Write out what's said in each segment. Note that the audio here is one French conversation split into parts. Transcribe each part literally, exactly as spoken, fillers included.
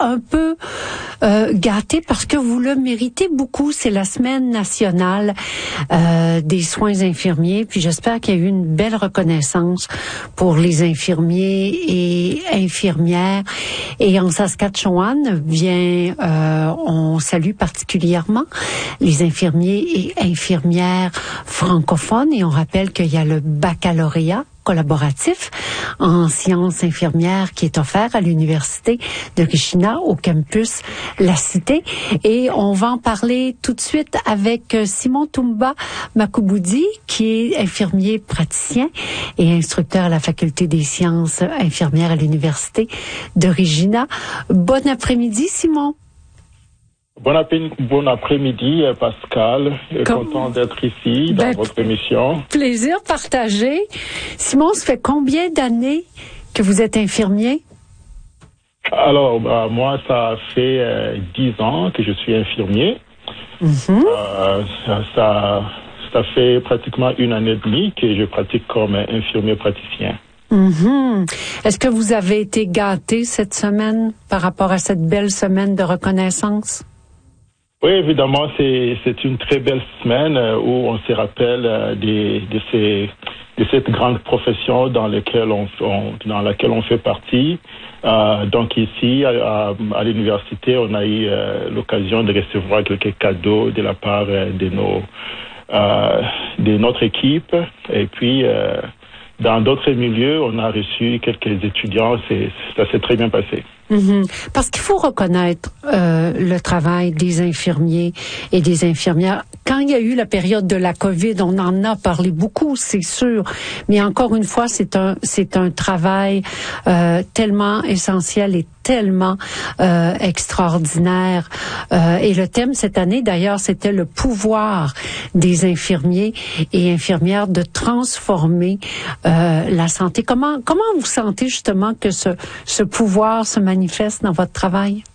un peu euh, gâtés parce que vous le méritez beaucoup. C'est la semaine nationale euh, des soins infirmiers. Puis j'espère qu'il y a eu une belle reconnaissance pour les infirmiers et infirmières. Et en Saskatchewan, bien, euh, on salue particulièrement les infirmiers et infirmières francophones. Et on rappelle qu'il y a le baccalauréat collaboratif en sciences infirmières qui est offert à l'Université de Regina au campus La Cité. Et on va en parler tout de suite avec Simon Toumba Makouboudi, qui est infirmier praticien et instructeur à la Faculté des sciences infirmières à l'Université de Regina. Bon après-midi, Simon. Bon, après- bon après-midi, Pascal. Comme... Content d'être ici dans ben, votre émission. Plaisir partagé. Simon, ça fait combien d'années que vous êtes infirmier? Alors, bah, moi, ça fait euh, dix ans que je suis infirmier. Mm-hmm. Euh, ça, ça, ça fait pratiquement une année et demie que je pratique comme infirmier praticien. Mm-hmm. Est-ce que vous avez été gâté cette semaine par rapport à cette belle semaine de reconnaissance? Oui, évidemment, c'est c'est une très belle semaine où on se rappelle de, de ces de cette grande profession dans laquelle on, on dans laquelle on fait partie. Euh, donc ici à, à l'université, on a eu euh, l'occasion de recevoir quelques cadeaux de la part de nos euh, de notre équipe. Et puis euh, dans d'autres milieux, on a reçu quelques étudiants. C'est ça s'est très bien passé. Mm-hmm. Parce qu'il faut reconnaître euh, le travail des infirmiers et des infirmières. Quand il y a eu la période de la COVID, on en a parlé beaucoup, c'est sûr. Mais encore une fois, c'est un c'est un travail euh, tellement essentiel et tellement euh, extraordinaire. Euh, et le thème cette année, d'ailleurs, c'était le pouvoir des infirmiers et infirmières de transformer euh, la santé. Comment comment vous sentez justement que ce ce pouvoir se manifeste dans votre travail?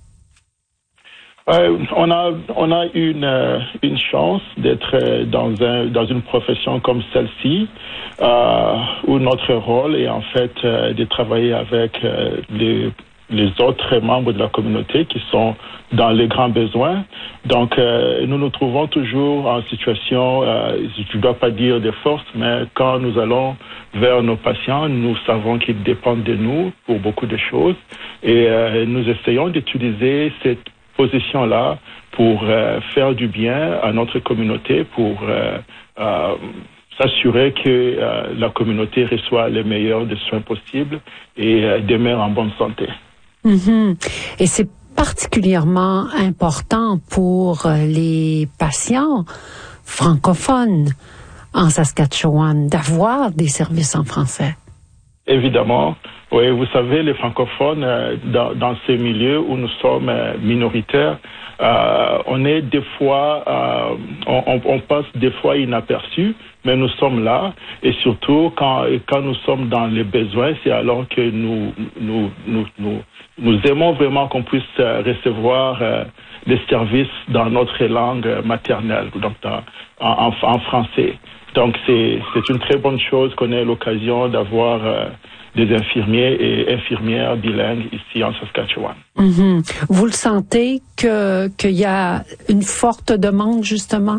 Euh, on a on a une euh, une chance d'être dans un dans une profession comme celle-ci euh, où notre rôle est en fait euh, de travailler avec euh, les les autres membres de la communauté qui sont dans les grands besoins. Donc euh, nous nous trouvons toujours en situation, euh, je ne dois pas dire de force, mais quand nous allons vers nos patients, nous savons qu'ils dépendent de nous pour beaucoup de choses et euh, nous essayons d'utiliser cette position-là pour euh, faire du bien à notre communauté, pour euh, euh, s'assurer que euh, la communauté reçoit les meilleurs des soins possibles et euh, demeure en bonne santé. Mm-hmm. Et c'est particulièrement important pour euh, les patients francophones en Saskatchewan d'avoir des services en français. Évidemment. Oui, vous savez, les francophones, euh, dans, dans ces milieux où nous sommes euh, minoritaires, euh, on est des fois, euh, on, on passe des fois inaperçus, mais nous sommes là. Et surtout, quand, quand nous sommes dans les besoins, c'est alors que nous, nous, nous, nous, nous aimons vraiment qu'on puisse recevoir euh, des services dans notre langue maternelle, donc dans, en, en, en français. Donc, c'est, c'est une très bonne chose qu'on ait l'occasion d'avoir euh, des infirmiers et infirmières bilingues ici en Saskatchewan. Mm-hmm. Vous le sentez que qu'il y a une forte demande, justement?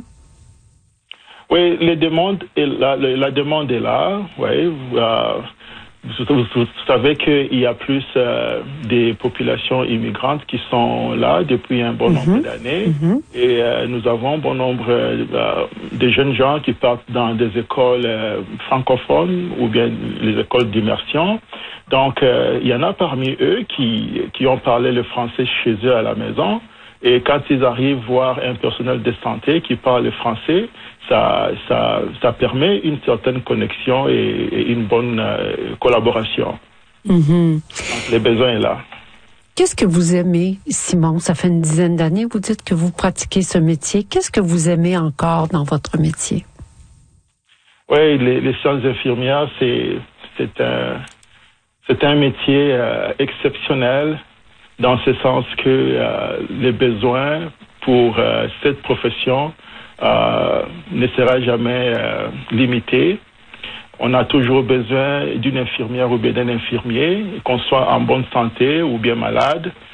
Oui, les demandes est là, la, la demande est là, oui. Euh, Vous, vous, vous savez qu'il y a plus euh, des populations immigrantes qui sont là depuis un bon nombre mm-hmm. d'années. Mm-hmm. Et euh, nous avons bon nombre euh, de jeunes gens qui partent dans des écoles euh, francophones ou bien les écoles d'immersion. Donc, euh, il y en a parmi eux qui, qui ont parlé le français chez eux à la maison. Et quand ils arrivent voir un personnel de santé qui parle le français, ça, ça, ça permet une certaine connexion et, et une bonne euh, collaboration. Mm-hmm. Donc, le besoin est là. Qu'est-ce que vous aimez, Simon? Ça fait une dizaine d'années, vous dites que vous pratiquez ce métier. Qu'est-ce que vous aimez encore dans votre métier? Oui, les, les sciences infirmières, c'est, c'est un, c'est un métier euh, exceptionnel dans ce sens que euh, les besoins pour euh, cette profession Euh, ne sera jamais euh, limité. On a toujours besoin d'une infirmière ou bien d'un infirmier, qu'on soit en bonne santé ou bien malade.